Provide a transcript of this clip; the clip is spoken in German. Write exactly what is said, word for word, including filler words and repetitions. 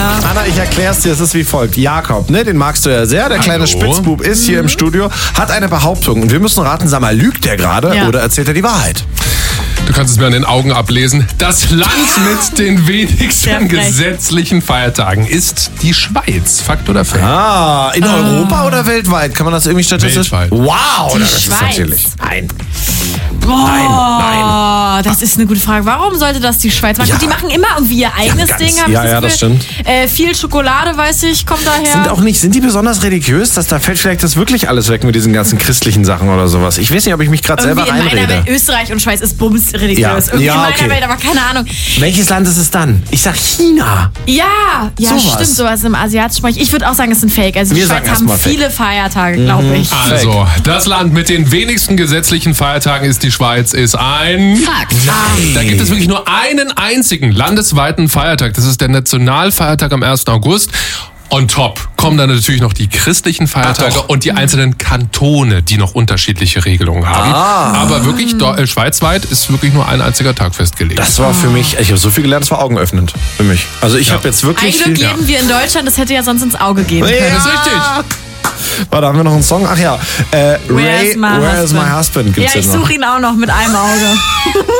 Ja. Anna, ich erklär's dir, es ist wie folgt. Jakob, ne, den magst du ja sehr. Der kleine Hallo. Spitzbub ist hier im Studio, hat eine Behauptung. Und wir müssen raten, sag mal, lügt der gerade Ja. oder erzählt er die Wahrheit? Du kannst es mir an den Augen ablesen. Das Land mit den Sehr wenigsten frech. gesetzlichen Feiertagen ist die Schweiz. Fakt oder Fake? Ah, in Europa oder weltweit? Kann man das irgendwie statistisch? Weltweit. Wow, Die das ist Schweiz. natürlich. Nein. Boah, das ist eine gute Frage. Warum sollte das die Schweiz machen? Ja. Die machen immer irgendwie ihr eigenes ganz- Ding. Hab ich ja, ja, das Gefühl. stimmt. Äh, viel Schokolade, weiß ich, kommt daher. Sind auch nicht, sind die besonders religiös? Dass da fällt vielleicht das wirklich alles weg mit diesen ganzen christlichen Sachen oder sowas. Ich weiß nicht, ob ich mich gerade selber irgendwie in meiner reinrede. Welt, Österreich und Schweiz ist bums religiös. Ja. Irgendwie Ja, in meiner okay. Welt, aber keine Ahnung. Welches Land ist es dann? Ich sag China. Ja, ja, Sowas. stimmt, sowas im asiatischen Bereich. Ich würde auch sagen, es ist ein Fake. Also die Wir Schweiz sagen haben erst mal Fake. viele Feiertage, glaube ich. Also, das Land mit den wenigsten gesetzlichen Feiertagen ist die Schweiz, ist ein... Fakt. Da gibt es wirklich nur einen einzigen landesweiten Feiertag. Das ist der Nationalfeiertag am ersten August. On top kommen dann natürlich noch die christlichen Feiertage Ach doch. und die einzelnen Kantone, die noch unterschiedliche Regelungen haben. Ah. Aber wirklich, do- äh, schweizweit ist wirklich nur ein einziger Tag festgelegt. Das war für mich, ich habe so viel gelernt, das war augenöffnend für mich. Also ich Ja. habe jetzt Ein wirklich Glück viel... leben wir in Deutschland, das hätte ja sonst ins Auge gehen können. Ja. Das ist richtig. Warte, haben wir noch einen Song? Ach ja, äh, Ray, Where's my Where's My husband? Husband Ja, gibt's ich ja noch. suche ihn auch noch mit einem Auge.